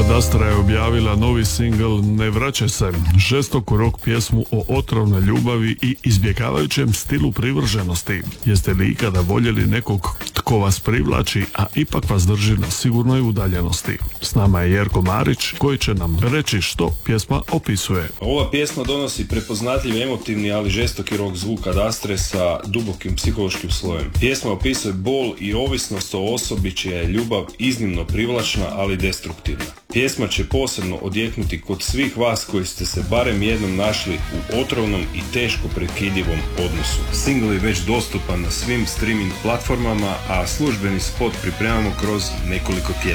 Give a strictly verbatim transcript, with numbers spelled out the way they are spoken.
Ad Astra je objavila novi singl Ne vraćaj se, žestoku rock pjesmu o otrovnoj ljubavi i izbjegavajućem stilu privrženosti. Jeste li ikada voljeli nekog tko vas privlači, a ipak vas drži na sigurnoj udaljenosti? S nama je Jerko Marić koji će nam reći što pjesma opisuje. Ova pjesma donosi prepoznatljiv, emotivni, ali žestoki rock zvuk Ad Astre sa dubokim psihološkim slojem. Pjesma opisuje bol i ovisnost o osobi čija je ljubav iznimno privlačna, ali destruktivna. Pjesma će posebno odjeknuti kod svih vas koji ste se barem jednom našli u otrovnom i teško prekidljivom odnosu. Single je već dostupan na svim streaming platformama, a službeni spot pripremamo kroz nekoliko tjedana.